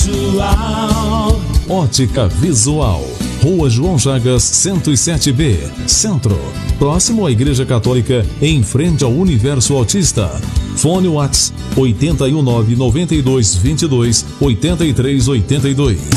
Visual. Ótica Visual, Rua João Chagas, 107B, Centro, próximo à Igreja Católica, em frente ao Universo Autista. Fone WhatsApp 819 92 22 83 82.